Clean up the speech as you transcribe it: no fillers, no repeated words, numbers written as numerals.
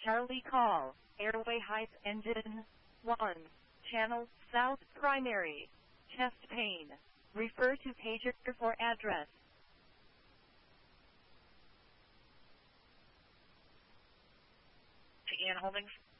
Charlie call, airway height engine 1, channel south primary, chest pain. Refer to pager for address. To Ian Holdings.